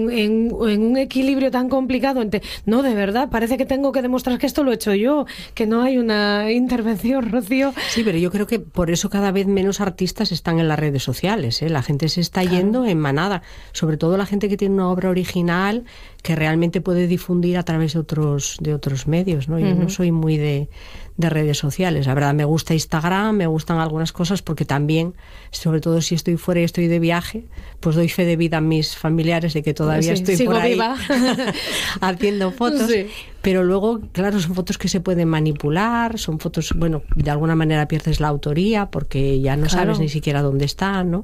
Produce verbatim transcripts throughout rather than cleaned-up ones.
En, en un equilibrio tan complicado entre, no, de verdad, parece que tengo que demostrar que esto lo he hecho yo, que no hay una intervención, Rocío. Sí, pero yo creo que por eso cada vez menos artistas están en las redes sociales, ¿eh? La gente se está claro. yendo en manada, sobre todo la gente que tiene una obra original que realmente puede difundir a través de otros de otros medios, ¿no? Yo uh-huh. no soy muy de, de redes sociales, la verdad me gusta Instagram, me gustan algunas cosas porque también, sobre todo si estoy fuera y estoy de viaje, pues doy fe de vida a mis familiares de que todavía sí, estoy por ahí viva. haciendo fotos. Sí. Pero luego, claro, son fotos que se pueden manipular, son fotos, bueno, de alguna manera pierdes la autoría porque ya no claro. sabes ni siquiera dónde están, ¿no?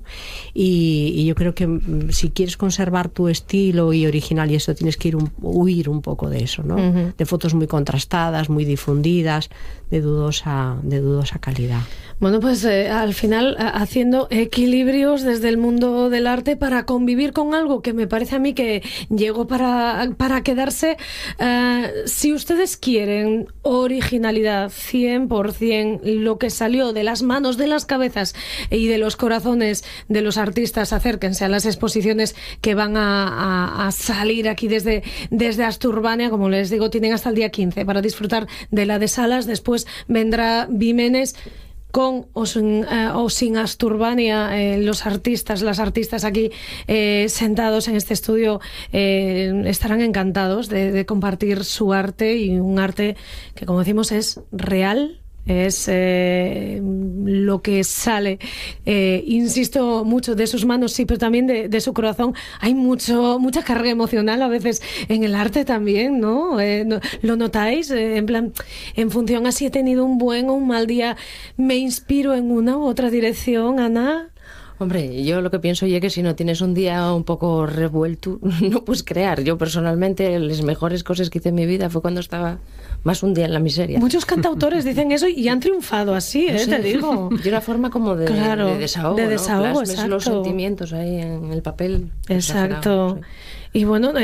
Y, y yo creo que si quieres conservar tu estilo y original y eso, tienes que ir un, huir un poco de eso, ¿no? Uh-huh. De fotos muy contrastadas, muy difundidas, de dudosa, de dudosa calidad. Bueno, pues eh, al final haciendo equilibrios desde el mundo del arte para convivir con algo que me parece a mí que llegó para, para quedarse. Eh, si ustedes quieren originalidad, cien por ciento, lo que salió de las manos, de las cabezas y de los corazones de los artistas, acérquense a las exposiciones que van a, a, a salir aquí desde, desde Asturbania. Como les digo, tienen hasta el día quince para disfrutar de la de Salas. Después vendrá Vimenes. Con o sin, eh, o sin Asturbania, eh, los artistas, las artistas aquí eh, sentados en este estudio eh, estarán encantados de, de compartir su arte, y un arte que, como decimos, es real. Es eh, lo que sale, eh, insisto, mucho de sus manos, sí, pero también de, de su corazón. Hay mucho mucha carga emocional a veces en el arte también, ¿no? Eh, no ¿Lo notáis? Eh, en plan, en función a si he tenido un buen o un mal día, me inspiro en una u otra dirección, Ana. Hombre, yo lo que pienso es que si no tienes un día un poco revuelto, no puedes crear. Yo personalmente, las mejores cosas que hice en mi vida fue cuando estaba más un día en la miseria. Muchos cantautores dicen eso y han triunfado así, ¿eh? No sé, te digo. De una forma como de, claro, de desahogo, de desahogo, ¿no? exacto. Los sentimientos ahí en el papel. Exacto. Sí. Y bueno, eh,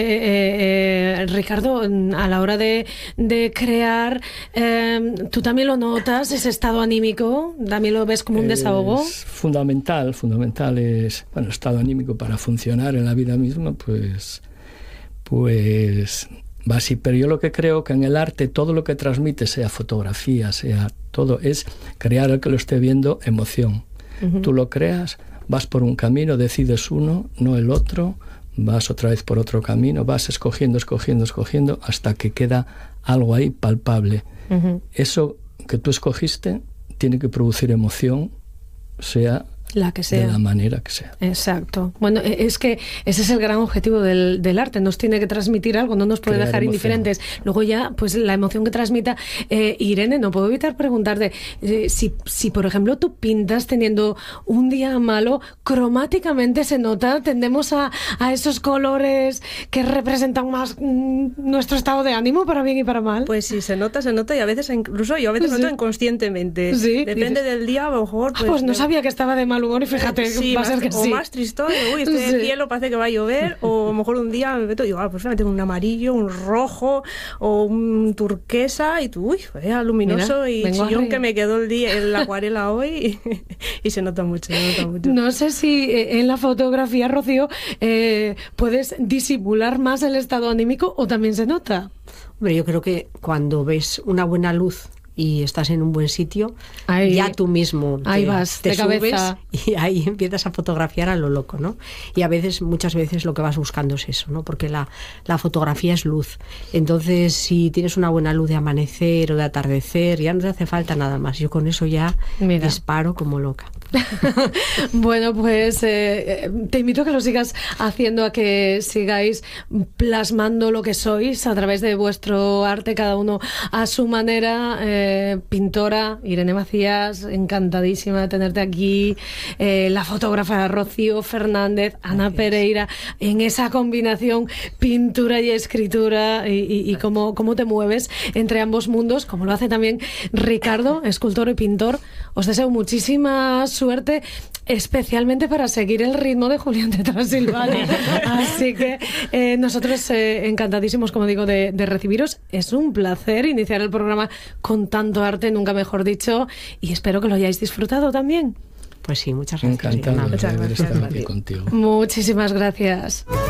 eh, eh, Ricardo, a la hora de, de crear, eh, ¿tú también lo notas, ese estado anímico? ¿También lo ves como un desahogo? Es fundamental, fundamental es, bueno, estado anímico para funcionar en la vida misma, pues, pues va así. Pero yo lo que creo que en el arte todo lo que transmite, sea fotografía, sea todo, es crear al que lo esté viendo emoción. Uh-huh. Tú lo creas, vas por un camino, decides uno, no el otro, vas otra vez por otro camino, vas escogiendo, escogiendo, escogiendo, hasta que queda algo ahí palpable. Uh-huh. Eso que tú escogiste tiene que producir emoción, sea la que sea, de la manera que sea. Exacto. Bueno, es que ese es el gran objetivo del, del arte. Nos tiene que transmitir algo, no nos puede Crear dejar emoción. indiferentes. Luego ya, pues la emoción que transmita. Eh, Irene, no puedo evitar preguntarte eh, si, si, por ejemplo, tú pintas teniendo un día malo, cromáticamente se nota, tendemos a, a esos colores que representan más mm, nuestro estado de ánimo, para bien y para mal. Pues sí, se nota, se nota, y a veces incluso yo a veces sí. noto inconscientemente. Sí, Depende dices, del día, a lo mejor. Pues, ah, pues no me... sabía que estaba de mal humor y fíjate, sí, va a ser que o sí. O más tristón, uy, estoy en sí. el cielo, parece que va a llover, o a lo mejor un día me meto y digo, ah, pues me tengo un amarillo, un rojo, o un turquesa, y tú, uy, vaya luminoso. Mira, y chillón que me quedó el día en la acuarela hoy, y, y se nota mucho, se nota mucho. No sé si en la fotografía, Rocío, eh, puedes disimular más el estado anímico o también se nota. Hombre, yo creo que cuando ves una buena luz y estás en un buen sitio, ahí, ya tú mismo te, ahí vas, te de subes cabeza. Y ahí empiezas a fotografiar a lo loco, ¿no? Y a veces, muchas veces lo que vas buscando es eso, ¿no? Porque la, la fotografía es luz. Entonces, si tienes una buena luz de amanecer o de atardecer, ya no te hace falta nada más. Yo con eso ya Mira. disparo como loca. Bueno, pues eh, te invito a que lo sigas haciendo, a que sigáis plasmando lo que sois a través de vuestro arte, cada uno a su manera. Eh, pintora Irene Macías, encantadísima de tenerte aquí. Eh, la fotógrafa Rocío Fernández, Ana Gracias. Pereira, en esa combinación pintura y escritura, y, y, y cómo, cómo te mueves entre ambos mundos, como lo hace también Ricardo, escultor y pintor. Os deseo muchísima suerte, especialmente para seguir el ritmo de Julián de Transilvania. Así que eh, nosotros eh, encantadísimos, como digo, de, de recibiros. Es un placer iniciar el programa con tanto arte, nunca mejor dicho, y espero que lo hayáis disfrutado también. Pues sí, muchas gracias. Encantado de haber estado aquí contigo. Muchísimas gracias.